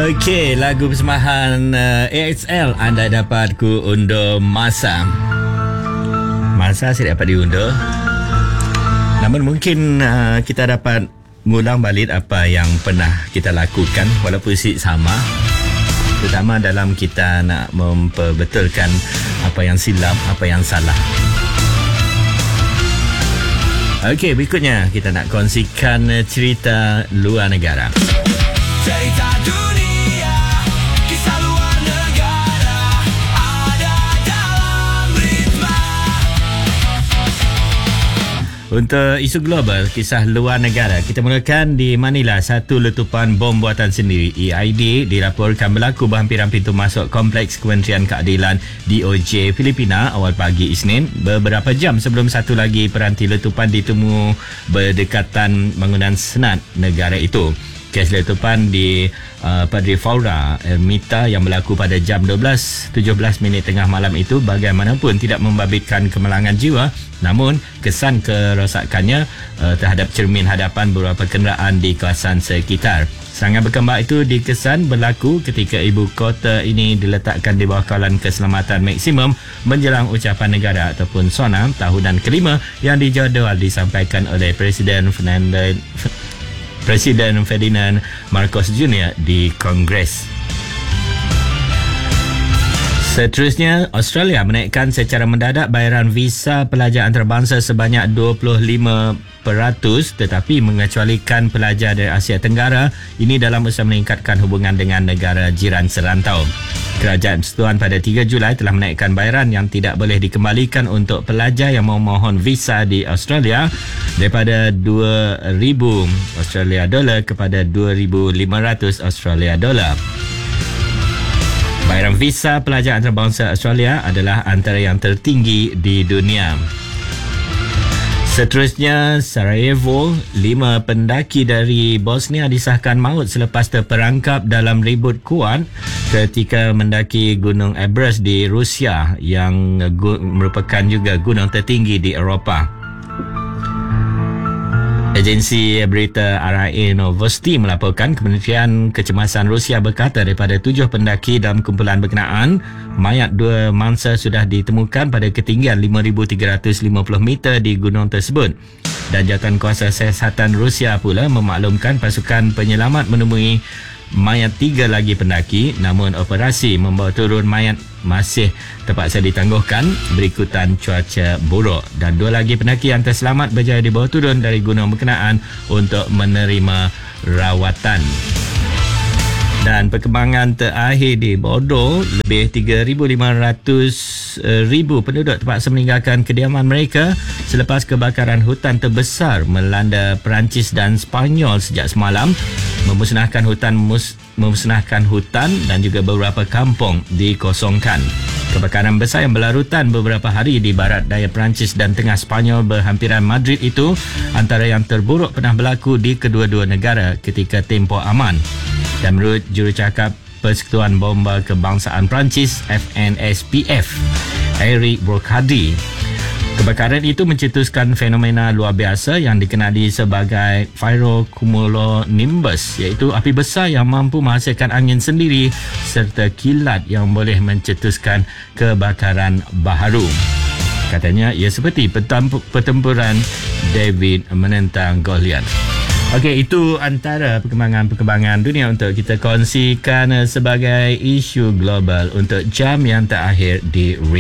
Okey, lagu persembahan AXL anda dapat ku undur masa. Masa saya dapat diundur. Namun mungkin kita dapat mengulang balik apa yang pernah kita lakukan walaupun sama. Terutama dalam kita nak memperbetulkan apa yang silap, apa yang salah. Okey, berikutnya kita nak kongsikan cerita luar negara. Cerita dunia, kisah luar negara, ada dalam ritma. Untuk isu global, kisah luar negara, kita mulakan di Manila. Satu letupan bom buatan sendiri EID dilaporkan berlaku berhampiran pintu masuk Kompleks Kementerian Keadilan DOJ Filipina awal pagi Isnin. Beberapa jam sebelum satu lagi peranti letupan ditemu berdekatan bangunan Senat negara itu. Kes letupan di Padre Faura Ermita yang berlaku pada jam 12.17 tengah malam itu bagaimanapun tidak membabitkan kemalangan jiwa, namun kesan kerosakannya terhadap cermin hadapan beberapa kenderaan di kawasan sekitar. Serangan berkembang itu dikesan berlaku ketika ibu kota ini diletakkan di bawah kawalan keselamatan maksimum menjelang ucapan negara ataupun SONA tahunan kelima yang dijadual disampaikan oleh Presiden Ferdinand Marcos Jr. di Kongres. Seterusnya, Australia menaikkan secara mendadak bayaran visa pelajar antarabangsa sebanyak 25% tetapi mengecualikan pelajar dari Asia Tenggara. Ini dalam usaha meningkatkan hubungan dengan negara jiran serantau. Kerajaan Persekutuan pada 3 Julai telah menaikkan bayaran yang tidak boleh dikembalikan untuk pelajar yang memohon visa di Australia daripada $2,000 Australia dolar kepada $2,500 Australia dolar. Bayaran visa pelajar antarabangsa Australia adalah antara yang tertinggi di dunia. Seterusnya, Sarajevo, 5 pendaki dari Bosnia disahkan maut selepas terperangkap dalam ribut kuat ketika mendaki Gunung Elbrus di Rusia yang merupakan juga gunung tertinggi di Eropah. Agensi berita RIA Novosti melaporkan Kementerian Kecemasan Rusia berkata daripada 7 pendaki dalam kumpulan berkenaan, mayat 2 mangsa sudah ditemukan pada ketinggian 5,350 meter di gunung tersebut. Dan Jawatankuasa Kesihatan Rusia pula memaklumkan pasukan penyelamat menemui mayat 3 lagi pendaki, namun operasi membawa turun mayat masih terpaksa ditangguhkan berikutan cuaca buruk, dan 2 lagi pendaki yang terselamat berjaya dibawa turun dari gunung berkenaan untuk menerima rawatan. Dan perkembangan terakhir di Bordeaux, lebih 3,500 penduduk terpaksa meninggalkan kediaman mereka selepas kebakaran hutan terbesar melanda Perancis dan Sepanyol sejak semalam, memusnahkan hutan dan juga beberapa kampung dikosongkan. Kebakaran besar yang berlarutan beberapa hari di barat daya Perancis dan tengah Sepanyol berhampiran Madrid itu antara yang terburuk pernah berlaku di kedua-dua negara ketika tempoh aman. Dan menurut jurucakap Persekutuan Bomba Kebangsaan Perancis FNSPF, Eric Burkhardt, kebakaran itu mencetuskan fenomena luar biasa yang dikenali sebagai pyrocumulonimbus, iaitu api besar yang mampu menghasilkan angin sendiri serta kilat yang boleh mencetuskan kebakaran baharu. Katanya ia seperti pertempuran David menentang Goliath. Okey, itu antara perkembangan dunia untuk kita kongsikan sebagai isu global untuk jam yang terakhir di